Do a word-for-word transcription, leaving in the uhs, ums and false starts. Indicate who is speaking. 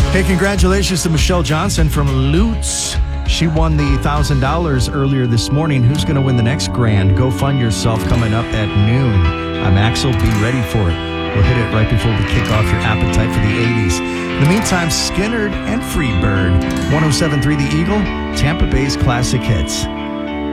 Speaker 1: Hey, congratulations to Michelle Johnson from Lutz. She won the one thousand dollars earlier this morning. Who's going to win the next grand? Go fund yourself coming up at noon. I'm Axel. Be ready for it. We'll hit it right before we kick off your appetite for the eighties. In the meantime, Skynyrd and Freebird. one oh seven point three The Eagle, Tampa Bay's classic hits.